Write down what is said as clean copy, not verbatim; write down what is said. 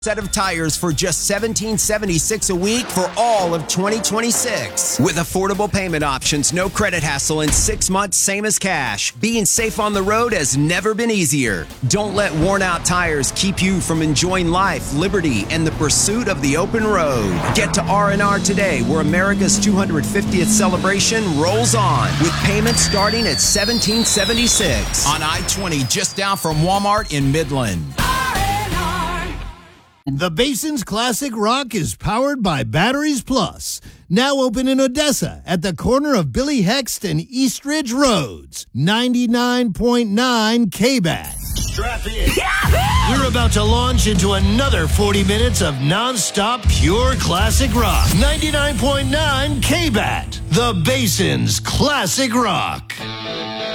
Set of tires for just $17.76 a week for all of 2026. With affordable payment options, no credit hassle, and 6 months same as cash. Being safe on the road has never been easier. Don't let worn out tires keep you from enjoying life, liberty, and the pursuit of the open road. Get to R&R today, where America's 250th celebration rolls on, with payments starting at $17.76 on I-20, just down from Walmart in Midland. The Basin's Classic Rock is powered by Batteries Plus. Now open in Odessa at the corner of Billy Hext and Eastridge Roads. 99.9 KBAT. Strap in. We're about to launch into another 40 minutes of non-stop pure classic rock. 99.9 KBAT. The Basin's Classic Rock.